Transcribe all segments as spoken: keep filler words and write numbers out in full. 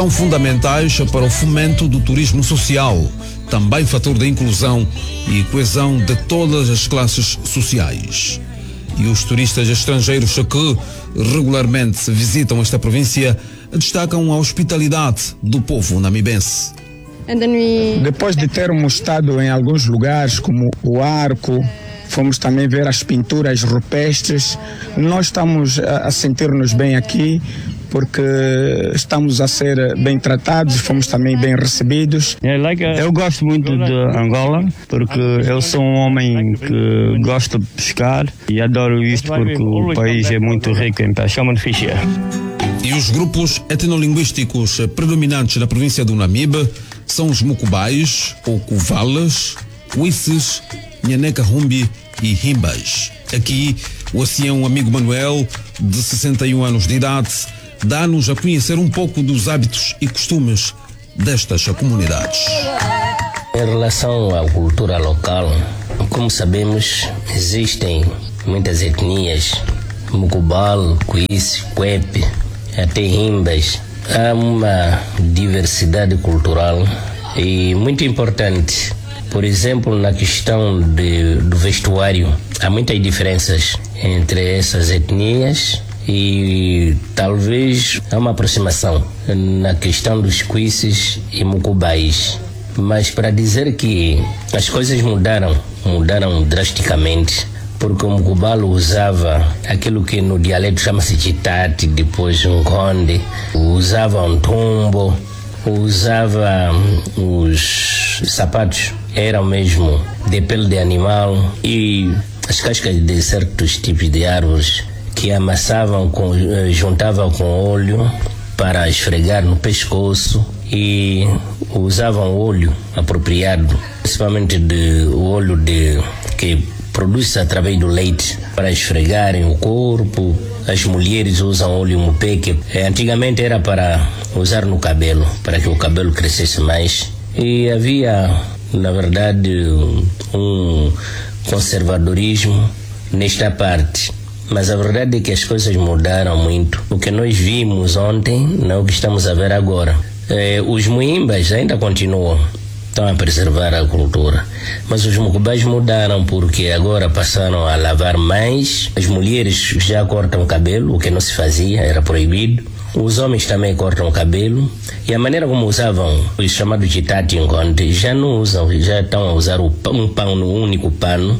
São fundamentais para o fomento do turismo social, também fator de inclusão e coesão de todas as classes sociais. E os turistas estrangeiros que regularmente visitam esta província destacam a hospitalidade do povo namibense. Depois de termos estado em alguns lugares como o Arco, fomos também ver as pinturas rupestres, nós estamos a sentir-nos bem aqui porque estamos a ser bem tratados, fomos também bem recebidos. Eu gosto muito de Angola porque eu sou um homem que gosta de pescar e adoro isto porque o país é muito rico em pesca. E os grupos etnolinguísticos predominantes na província do Namibe são os Mucubais, ou Cuvalas, Uisses, Nhaneca Rumbi e Rimbas. Aqui, o ancião amigo Manuel, de sessenta e um anos de idade, dá-nos a conhecer um pouco dos hábitos e costumes destas comunidades. Em relação à cultura local, como sabemos, existem muitas etnias, Mucubal, Cuisse, Cuepe, até Rimbas. Há uma diversidade cultural e muito importante. Por exemplo, na questão de, do vestuário, há muitas diferenças entre essas etnias e talvez há uma aproximação na questão dos Cuisses e Mucubais. Mas para dizer que as coisas mudaram, mudaram drasticamente, porque o Mucubalo usava aquilo que no dialeto chama-se chitate, depois um conde, usava um tumbo, usava os sapatos, eram mesmo de pele de animal e as cascas de certos tipos de árvores que amassavam, com, juntavam com óleo para esfregar no pescoço e usavam óleo apropriado, principalmente de, o óleo de, que produz-se através do leite para esfregarem o corpo. As mulheres usam óleo mupé, que antigamente era para usar no cabelo, para que o cabelo crescesse mais. E havia, na verdade, um conservadorismo nesta parte. Mas a verdade é que as coisas mudaram muito. O que nós vimos ontem não é o que estamos a ver agora. Eh, os muimbas ainda continuam, estão a preservar a cultura. Mas os mucubais mudaram porque agora passaram a lavar mais. As mulheres já cortam o cabelo, o que não se fazia, era proibido. Os homens também cortam o cabelo. E a maneira como usavam os chamados de tati encontre, já não usam, já estão a usar o, um pano, um único pano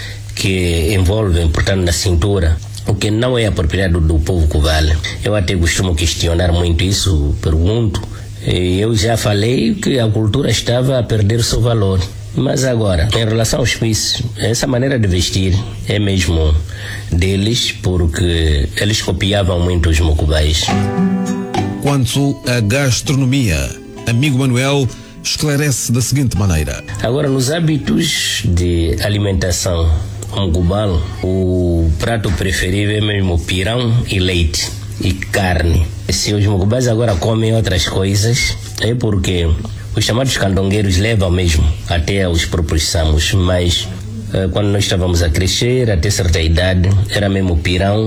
que envolve, portanto, na cintura, o que não é apropriado do povo cubano. Eu até costumo questionar muito isso, pergunto. Eu já falei que a cultura estava a perder seu valor. Mas agora, em relação aos Cuisses, essa maneira de vestir é mesmo deles, porque eles copiavam muito os Mucubais. Quanto à gastronomia, amigo Manuel esclarece da seguinte maneira. Agora, nos hábitos de alimentação mucubal, o prato preferível é mesmo pirão e leite e carne. Se os mucubais agora comem outras coisas, é porque os chamados candongueiros levam mesmo até aos próprios samos, mas eh, quando nós estávamos a crescer, até certa idade, era mesmo pirão,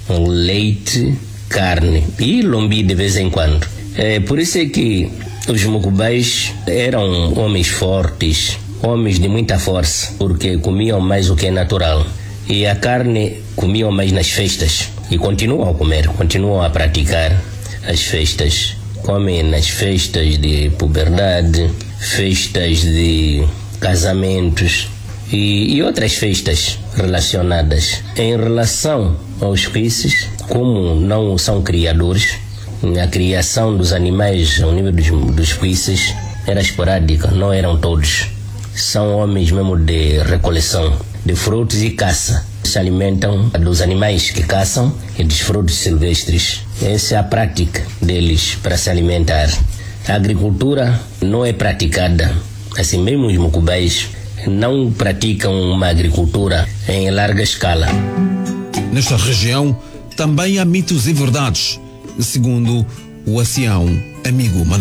leite, carne e lombi de vez em quando. É, por isso é que os mucubais eram homens fortes, homens de muita força, porque comiam mais o que é natural. E a carne comiam mais nas festas e continuam a comer, continuam a praticar as festas. Comem nas festas de puberdade, festas de casamentos e, e outras festas relacionadas. Em relação aos Cuisses, como não são criadores, a criação dos animais ao nível dos, dos Cuisses era esporádica, não eram todos. São homens mesmo de recoleção de frutos e caça. Se alimentam dos animais que caçam e dos frutos silvestres. Essa é a prática deles para se alimentar. A agricultura não é praticada. Assim mesmo os mucubais não praticam uma agricultura em larga escala. Nesta região também há mitos e verdades, segundo o ancião amigo Manuel.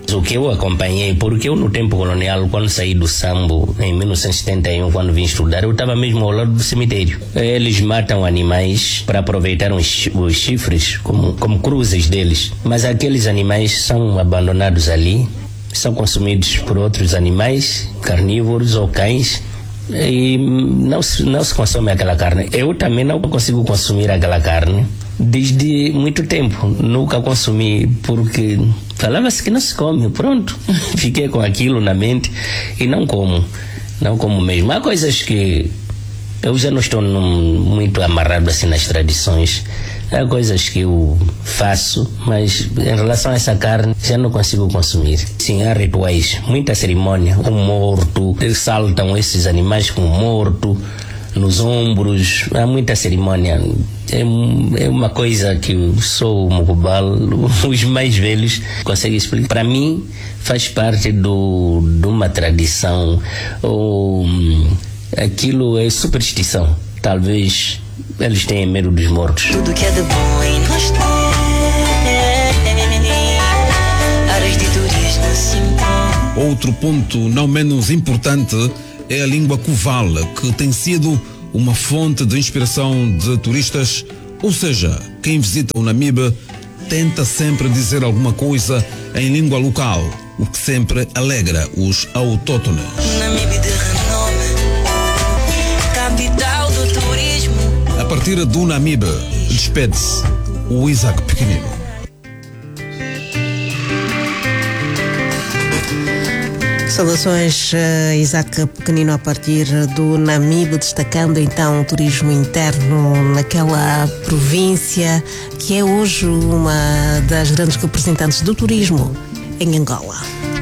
O que eu acompanhei, porque eu no tempo colonial, quando saí do Sambo, em mil novecentos e setenta e um, quando vim estudar, eu estava mesmo ao lado do cemitério. Eles matam animais para aproveitar os, os chifres como, como cruzes deles. Mas aqueles animais são abandonados ali, são consumidos por outros animais, carnívoros ou cães, e não se, não se consome aquela carne. Eu também não consigo consumir aquela carne. Desde muito tempo, nunca consumi, porque falava-se que não se come, pronto. Fiquei com aquilo na mente e não como, não como mesmo. Há coisas que eu já não estou num, muito amarrado assim nas tradições. Há coisas que eu faço, mas em relação a essa carne, já não consigo consumir. Sim, há rituais, muita cerimônia. O morto, eles saltam esses animais com o morto nos ombros, há muita cerimônia. É, é uma coisa que sou o Mukubal, os mais velhos conseguem explicar. Para mim, faz parte do, de uma tradição, ou aquilo é superstição. Talvez eles tenham medo dos mortos. Tudo que é de bom em nós tem áreas de turismo assim. Outro ponto não menos importante é a língua Kuvala, que tem sido uma fonte de inspiração de turistas, ou seja, quem visita o Namibe tenta sempre dizer alguma coisa em língua local, o que sempre alegra os autóctones. Namibe de renome, capital do turismo. A partir do Namibe, despede-se o Isaac Pequenino. Saudações, uh, Isaac Pequenino, a partir do Namibe, destacando então o turismo interno naquela província que é hoje uma das grandes representantes do turismo em Angola.